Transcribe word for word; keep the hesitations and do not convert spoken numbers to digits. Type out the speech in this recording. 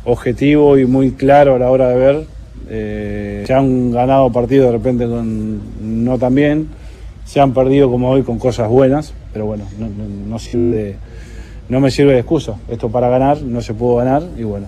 objetivo y muy claro a la hora de ver. Eh, se han ganado partidos de repente con, no tan bien, se han perdido como hoy con cosas buenas, pero bueno, no, no, no, sirve, no me sirve de excusa. Esto para ganar, no se pudo ganar y bueno.